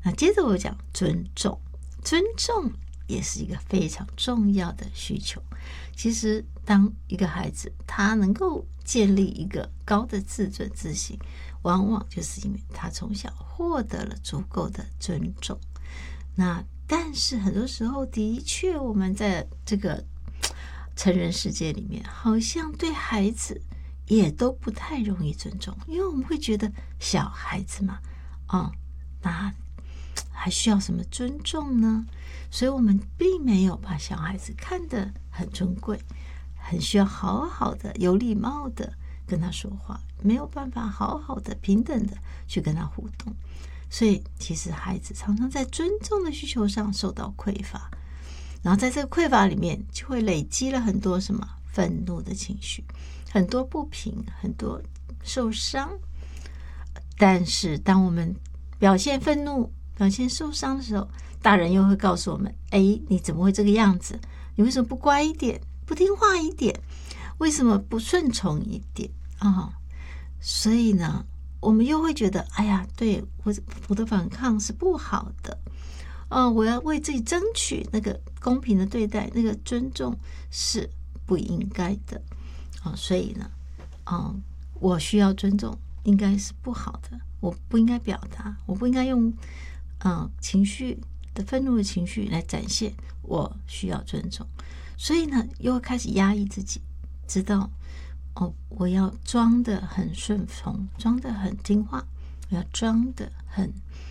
那接着我讲尊重，尊重也是一个非常重要的需求。其实当一个孩子他能够建立一个高的自尊自信，往往就是因为他从小获得了足够的尊重。那但是很多时候的确我们在这个成人世界里面，好像对孩子也都不太容易尊重，因为我们会觉得小孩子嘛，那还需要什么尊重呢？所以我们并没有把小孩子看得很尊贵，很需要好好的有礼貌的跟他说话，没有办法好好的平等的去跟他互动。所以其实孩子常常在尊重的需求上受到匮乏，然后在这个匮乏里面就会累积了很多什么愤怒的情绪，很多不平，很多受伤。但是当我们表现愤怒表现受伤的时候，大人又会告诉我们，你怎么会这个样子？你为什么不乖一点，不听话一点？为什么不顺从一点所以呢，我们又会觉得，哎呀，对，我的反抗是不好的我要为自己争取那个公平的对待，那个尊重是不应该的所以呢我需要尊重应该是不好的，我不应该表达，我不应该用情绪的愤怒的情绪来展现我需要尊重。所以呢，又会开始压抑自己，知道我要装得很顺从，装得很听话，我要装得很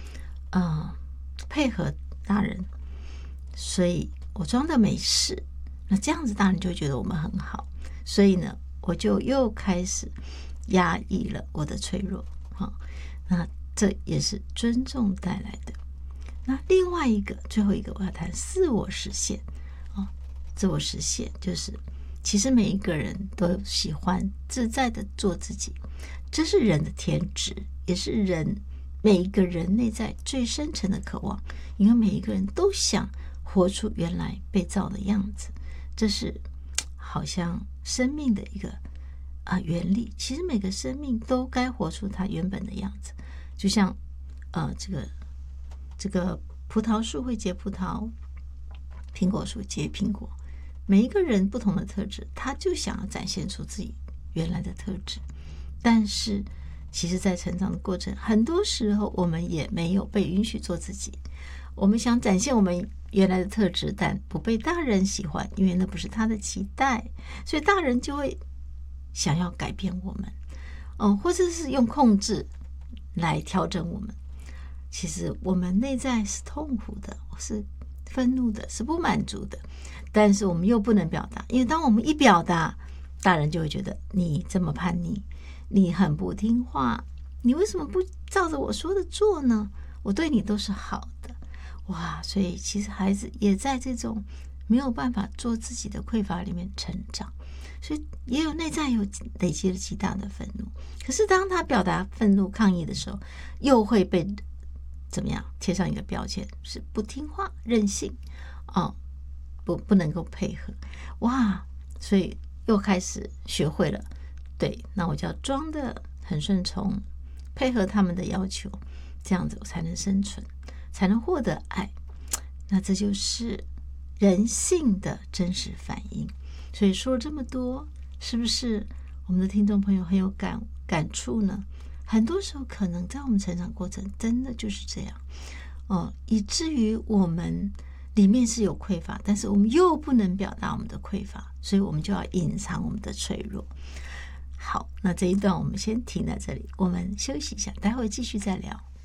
配合大人，所以我装得没事，那这样子大人就会觉得我们很好。所以呢，我就又开始压抑了我的脆弱那这也是尊重带来的。那另外一个，最后一个我要谈自我实现自我实现就是其实每一个人都喜欢自在的做自己，这是人的天职，也是每一个人内在最深层的渴望，因为每一个人都想活出原来被造的样子，这是好像生命的一个原理。其实每个生命都该活出它原本的样子，就像这个葡萄树会结葡萄，苹果树结苹果，每一个人不同的特质，他就想要展现出自己原来的特质。但是其实在成长的过程，很多时候我们也没有被允许做自己，我们想展现我们原来的特质，但不被大人喜欢，因为那不是他的期待，所以大人就会想要改变我们或者是用控制来调整我们。其实我们内在是痛苦的，是愤怒的，是不满足的，但是我们又不能表达，因为当我们一表达，大人就会觉得你这么叛逆，你很不听话，你为什么不照着我说的做呢？我对你都是好的。所以其实孩子也在这种没有办法做自己的匮乏里面成长，所以也有内在有累积了极大的愤怒。可是当他表达愤怒抗议的时候，又会被怎么样贴上一个标签，是不听话、任性不能够配合所以又开始学会了，对，那我就要装得很顺从，配合他们的要求，这样子我才能生存，才能获得爱。那这就是人性的真实反应。所以说了这么多，是不是我们的听众朋友很有感触呢？很多时候可能在我们成长过程真的就是这样以至于我们里面是有匮乏，但是我们又不能表达我们的匮乏，所以我们就要隐藏我们的脆弱。好，那这一段我们先停在这里，我们休息一下，待会继续再聊。